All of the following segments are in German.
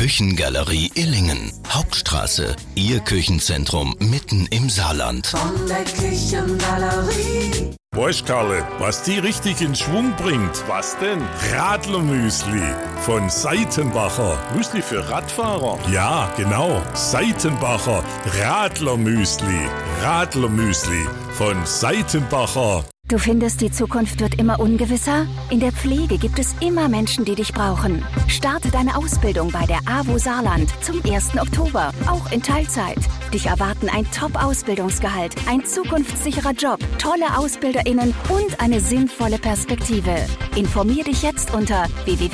Küchengalerie Illingen. Hauptstraße, Ihr Küchenzentrum mitten im Saarland. Von der Küchengalerie. Weißt Karle, was die richtig in Schwung bringt? Was denn? Radlermüsli von Seitenbacher. Müsli für Radfahrer? Ja, genau. Seitenbacher Radlermüsli. Radlermüsli von Seitenbacher. Du findest, die Zukunft wird immer ungewisser? In der Pflege gibt es immer Menschen, die dich brauchen. Starte deine Ausbildung bei der AWO Saarland zum 1. Oktober, auch in Teilzeit. Dich erwarten ein Top-Ausbildungsgehalt, ein zukunftssicherer Job, tolle AusbilderInnen und eine sinnvolle Perspektive. Informier dich jetzt unter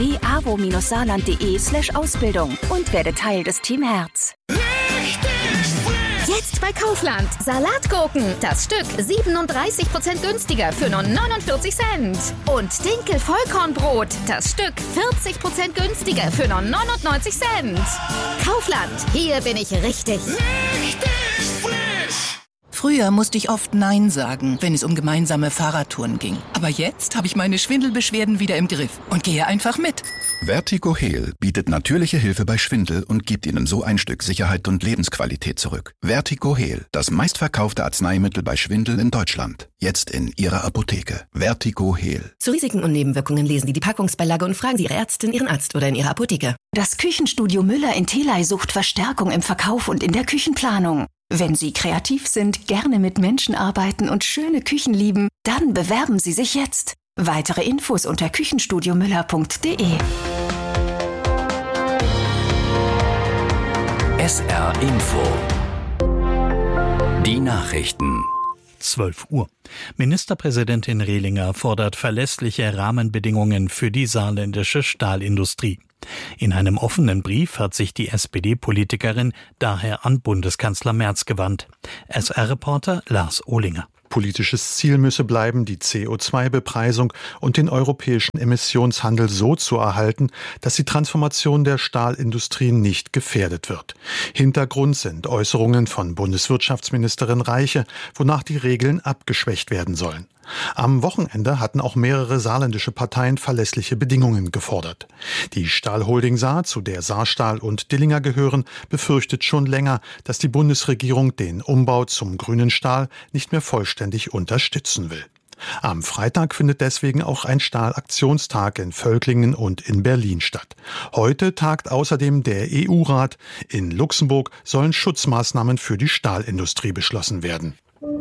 www.avo-saarland.de/Ausbildung und werde Teil des Team Herz. Jetzt bei Kaufland. Salatgurken. Das Stück 37% günstiger für nur 49 Cent. Und Dinkel Vollkornbrot. Das Stück 40% günstiger für nur 99 Cent. Kaufland. Hier bin ich richtig. Früher musste ich oft Nein sagen, wenn es um gemeinsame Fahrradtouren ging. Aber jetzt habe ich meine Schwindelbeschwerden wieder im Griff und gehe einfach mit. Vertigo Heal bietet natürliche Hilfe bei Schwindel und gibt Ihnen so ein Stück Sicherheit und Lebensqualität zurück. Vertigo Heal, das meistverkaufte Arzneimittel bei Schwindel in Deutschland. Jetzt in Ihrer Apotheke. Vertigo Heal. Zu Risiken und Nebenwirkungen lesen Sie die Packungsbeilage und fragen Sie Ihre Ärztin, Ihren Arzt oder in Ihrer Apotheke. Das Küchenstudio Müller in Theley sucht Verstärkung im Verkauf und in der Küchenplanung. Wenn Sie kreativ sind, gerne mit Menschen arbeiten und schöne Küchen lieben, dann bewerben Sie sich jetzt. Weitere Infos unter küchenstudiomüller.de. SR Info. Die Nachrichten. 12 Uhr. Ministerpräsidentin Rehlinger fordert verlässliche Rahmenbedingungen für die saarländische Stahlindustrie. In einem offenen Brief hat sich die SPD-Politikerin daher an Bundeskanzler Merz gewandt. SR-Reporter Lars Ohlinger. Politisches Ziel müsse bleiben, die CO2-Bepreisung und den europäischen Emissionshandel so zu erhalten, dass die Transformation der Stahlindustrie nicht gefährdet wird. Hintergrund sind Äußerungen von Bundeswirtschaftsministerin Reiche, wonach die Regeln abgeschwächt werden sollen. Am Wochenende hatten auch mehrere saarländische Parteien verlässliche Bedingungen gefordert. Die Stahlholding Saar, zu der Saarstahl und Dillinger gehören, befürchtet schon länger, dass die Bundesregierung den Umbau zum grünen Stahl nicht mehr vollständig unterstützen will. Am Freitag findet deswegen auch ein Stahlaktionstag in Völklingen und in Berlin statt. Heute tagt außerdem der EU-Rat. In Luxemburg sollen Schutzmaßnahmen für die Stahlindustrie beschlossen werden.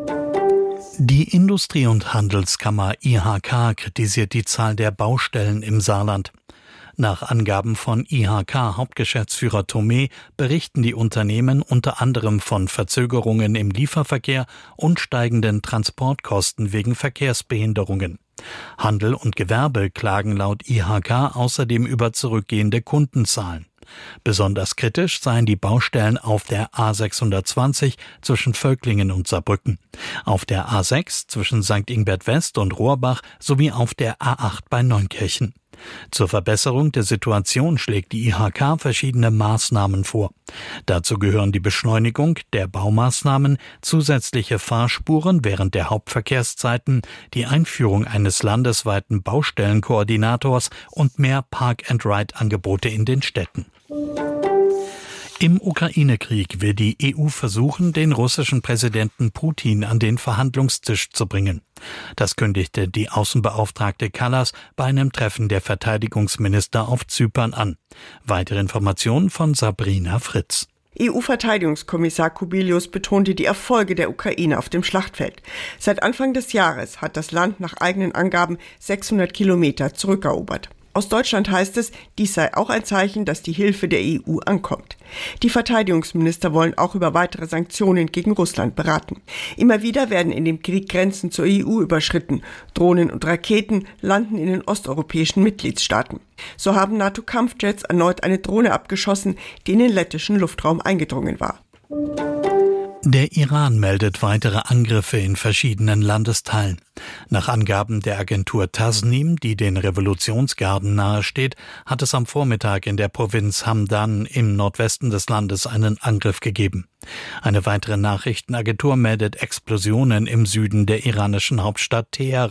Die Industrie- und Handelskammer IHK kritisiert die Zahl der Baustellen im Saarland. Nach Angaben von IHK-Hauptgeschäftsführer Thomé berichten die Unternehmen unter anderem von Verzögerungen im Lieferverkehr und steigenden Transportkosten wegen Verkehrsbehinderungen. Handel und Gewerbe klagen laut IHK außerdem über zurückgehende Kundenzahlen. Besonders kritisch seien die Baustellen auf der A620 zwischen Völklingen und Saarbrücken, auf der A6 zwischen St. Ingbert West und Rohrbach sowie auf der A8 bei Neunkirchen. Zur Verbesserung der Situation schlägt die IHK verschiedene Maßnahmen vor. Dazu gehören die Beschleunigung der Baumaßnahmen, zusätzliche Fahrspuren während der Hauptverkehrszeiten, die Einführung eines landesweiten Baustellenkoordinators und mehr Park-and-Ride-Angebote in den Städten. Im Ukraine-Krieg will die EU versuchen, den russischen Präsidenten Putin an den Verhandlungstisch zu bringen. Das kündigte die Außenbeauftragte Kallas bei einem Treffen der Verteidigungsminister auf Zypern an. Weitere Informationen von Sabrina Fritz. EU-Verteidigungskommissar Kubilius betonte die Erfolge der Ukraine auf dem Schlachtfeld. Seit Anfang des Jahres hat das Land nach eigenen Angaben 600 Kilometer zurückerobert. Aus Deutschland heißt es, dies sei auch ein Zeichen, dass die Hilfe der EU ankommt. Die Verteidigungsminister wollen auch über weitere Sanktionen gegen Russland beraten. Immer wieder werden in dem Krieg Grenzen zur EU überschritten. Drohnen und Raketen landen in den osteuropäischen Mitgliedstaaten. So haben NATO-Kampfjets erneut eine Drohne abgeschossen, die in den lettischen Luftraum eingedrungen war. Der Iran meldet weitere Angriffe in verschiedenen Landesteilen. Nach Angaben der Agentur Tasnim, die den Revolutionsgarden nahesteht, hat es am Vormittag in der Provinz Hamdan im Nordwesten des Landes einen Angriff gegeben. Eine weitere Nachrichtenagentur meldet Explosionen im Süden der iranischen Hauptstadt Teheran.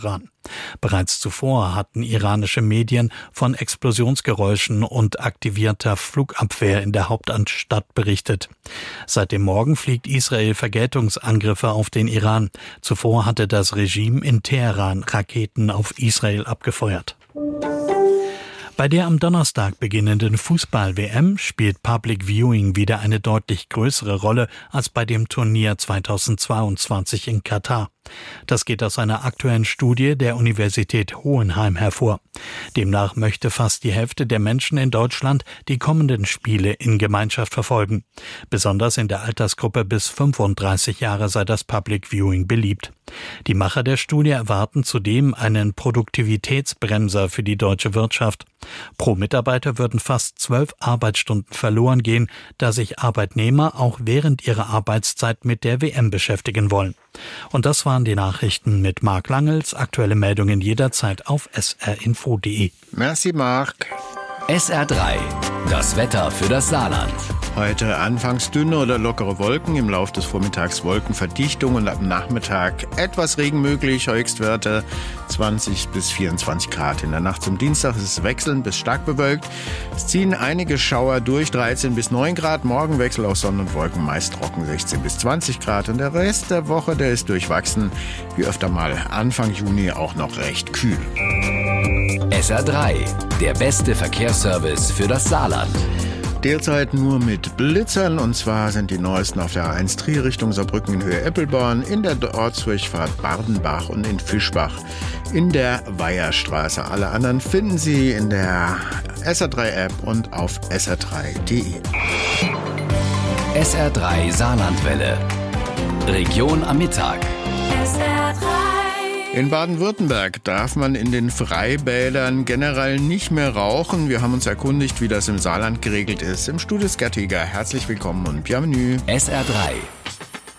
Bereits zuvor hatten iranische Medien von Explosionsgeräuschen und aktivierter Flugabwehr in der Hauptstadt berichtet. Seit dem Morgen fliegt Israel Vergeltungsangriffe auf den Iran. Zuvor hatte das Regime in Teheran Raketen auf Israel abgefeuert. Bei der am Donnerstag beginnenden Fußball-WM spielt Public Viewing wieder eine deutlich größere Rolle als bei dem Turnier 2022 in Katar. Das geht aus einer aktuellen Studie der Universität Hohenheim hervor. Demnach möchte fast die Hälfte der Menschen in Deutschland die kommenden Spiele in Gemeinschaft verfolgen. Besonders in der Altersgruppe bis 35 Jahre sei das Public Viewing beliebt. Die Macher der Studie erwarten zudem einen Produktivitätsbremser für die deutsche Wirtschaft. Pro Mitarbeiter würden fast 12 Arbeitsstunden verloren gehen, da sich Arbeitnehmer auch während ihrer Arbeitszeit mit der WM beschäftigen wollen. Und das waren die Nachrichten mit Marc Langels. Aktuelle Meldungen jederzeit auf srinfo.de. Merci, Marc. SR3, das Wetter für das Saarland. Heute anfangs dünne oder lockere Wolken, im Laufe des Vormittags Wolkenverdichtung und am Nachmittag etwas Regen möglich, Höchstwerte 20 bis 24 Grad. In der Nacht zum Dienstag ist es wechselnd bis stark bewölkt. Es ziehen einige Schauer durch, 13 bis 9 Grad. Morgen Wechsel aus Sonne und Wolken, meist trocken 16 bis 20 Grad. Und der Rest der Woche, der ist durchwachsen, wie öfter mal Anfang Juni auch noch recht kühl. SR3, der beste Verkehrsservice für das Saarland. Derzeit nur mit Blitzern, und zwar sind die neuesten auf der A1 Trier Richtung Saarbrücken in Höhe Eppelborn, in der Ortsdurchfahrt Bardenbach und in Fischbach in der Weiherstraße. Alle anderen finden Sie in der SR3-App und auf sr3.de. SR3 Saarlandwelle. Region am Mittag. SR3. In Baden-Württemberg darf man in den Freibädern generell nicht mehr rauchen. Wir haben uns erkundigt, wie das im Saarland geregelt ist. Im Studio ist Gerd Heger. Herzlich willkommen und bienvenue. SR3.